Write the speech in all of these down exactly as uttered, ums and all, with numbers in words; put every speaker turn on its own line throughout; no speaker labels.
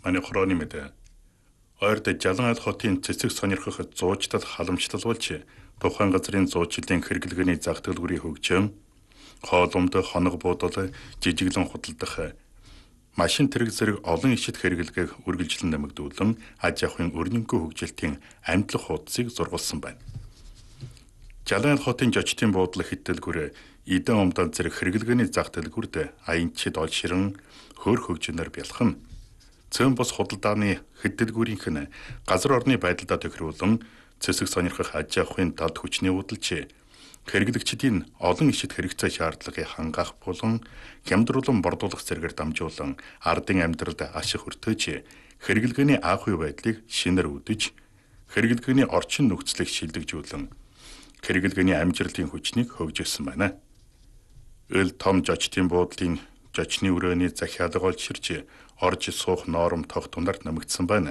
Манай хорооны мэдээ. Ойрд Жалан айл хотын цэцэг сонирхох зуучдад халамжлалуулж тухайн газрын зуучлалын хэрэглгээний загтгалгүрийн хөгжим, хоолуумд хоног буудал, жижиглэн худалдах, машин тэрэг зэрэг олон ишид хэрэглгээг үргэлжлэн нэмэгдүүлэн аж ахуйн өрнөнгүй хөгжилтийн амтлах хуудсыг зургуулсан байна. Жалан айл хотын жочтын буудлын хэтэлгүр эдэн умдан зэрэг хэрэглгээний загтгалгүрд аянчид ол ширэн хөр хөгжинээр бялхан цөөн бос худалдааны хэтэлгүүрийнх нь газар орны байдалдаа тохируулан цэцэг сонирхох аж ахуйн талд хүчний удалж хэрэглэгчдийн олон ишид хэрэгцээ шаардлагыг хангаах болон хямдруулан бордуулах зэрэгээр дамжуулан ардын амьдралд ашиг хүртэж хэрэглгээний аах үе байдлыг шинээр үдэж хэрэглгээний орчин нөхцөлийг шилдэгжүүлэн хэрэглгээний амжилтын хүчнийг хөгжүүлсэн байна. Ил том жочтын буудлын жочны өрөөний захиалга олширч орж суух норм тогт тундарт намагдсан байна.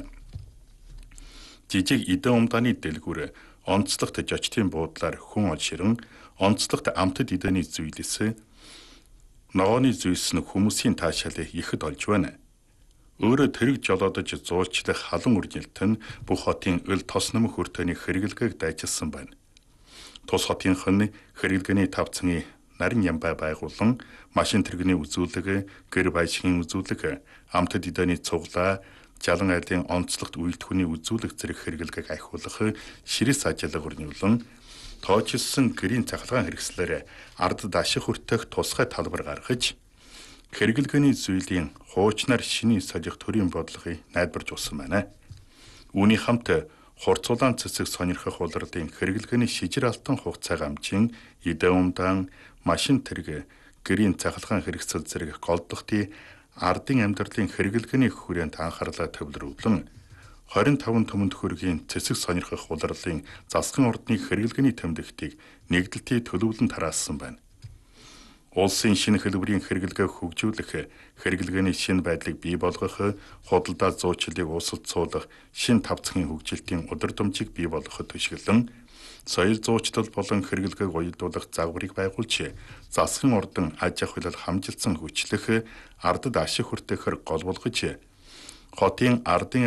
Жижиг эдэн умдааны дэлгүүр онцлогт жочтын буудлаар хүн олширэн онцлогт амтд эдэний зүйлээс ногооны зүйлс нь хүмүүсийн таашаалыг ихэд олж байна. Өөрө тэрэг жолоодож зуулчлах халан үржилт нь бүх хотын ил тос нэмэх хүртээний хэрэглгээг дайчилсан байна. Тус хотынх нь хэрэглгээний тавцны нарийн ямбай байгуулан машин тэрэгний үзүүлэг, гэр баяшгийн үзүүлэг, амтд эдэний цуглаа, Жалан айлын онцлогт үйлдвэрний үзүүлэг зэрэг хэрэглгээг ахиулах ширээс ажиллагаа өрнүүлэн тоочилсан гэрийн цахилгаан хэрэгслээр ардд ашиг хүртэх тусгай талбар гаргаж хэрэглгээний зүйлийн хуучнаар шинийн солих төрийн бодлогыг найдварж усан байна. Үүний хамт хурцуулаан цэцэг сонирхох улирлын хэрэглгээний шижир алтан хугацааг амжин эдэн умдаан машин тэрэг гэрийн цахилгаан хэрэгсэл зэрэг голдохтын ардын амьдралын хэрэглгээний хүрээнд анхаарлаа төвлөрүүлэн хорин таван төмөнд хүргийн цэцэг сонирхох улирлын засгийн ордны хэрэглгээний тэмдэгтийг нэгдэлтийн төлөвлөн тараасан байна. Улсын шинэ хэлбэрийн хэрэглгээг хөгжүүлэх, хэрэглгээний шинэ байдлыг бий болгох, худалдаа зуучлалыг уусалцуулах, шинэ тавцгийн хөгжилтийн удирдамжийг бий болгоход түшиглэн соёл зуучлал болон хэрэглгээг уялдуулах загварыг байгуулж, засгийн ордон аж ахуйлал хамжилсан хүчлэх, ардд ашиг хүртэхээр гол болгож, хотын ардын